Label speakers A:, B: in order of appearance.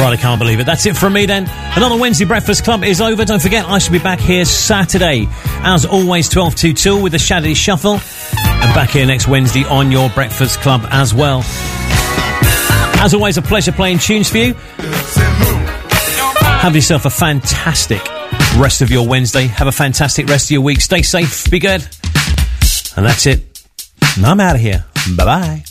A: God, I can't believe it. That's it from me then. Another Wednesday Breakfast Club is over. Don't forget, I shall be back here Saturday. As always, 12 to 2 with the Saturday Shuffle. And back here next Wednesday on your Breakfast Club as well. As always, a pleasure playing tunes for you. Have yourself a fantastic rest of your Wednesday. Have a fantastic rest of your week. Stay safe, be good. And that's it. I'm out of here. Bye-bye.